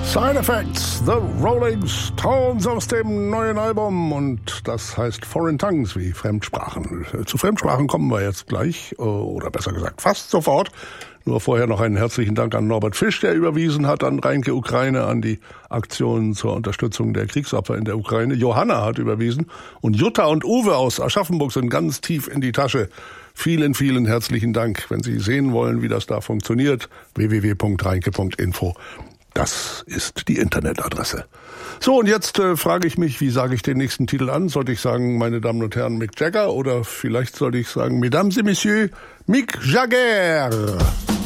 Side Effects, The Rolling Stones aus dem neuen Album, und das heißt Foreign Tongues, wie Fremdsprachen. Zu Fremdsprachen kommen wir jetzt gleich, oder besser gesagt fast sofort. Nur vorher noch einen herzlichen Dank an Norbert Fisch, der überwiesen hat an Rheinke Ukraine, an die Aktionen zur Unterstützung der Kriegsopfer in der Ukraine. Johanna hat überwiesen und Jutta und Uwe aus Aschaffenburg sind ganz tief in die Tasche. Vielen, vielen herzlichen Dank. Wenn Sie sehen wollen, wie das da funktioniert, www.rheinke.info. Das ist die Internetadresse. So, und jetzt frage ich mich, wie sage ich den nächsten Titel an? Sollte ich sagen, meine Damen und Herren, Mick Jagger? Oder vielleicht sollte ich sagen, Mesdames et Messieurs, Mick Jagger.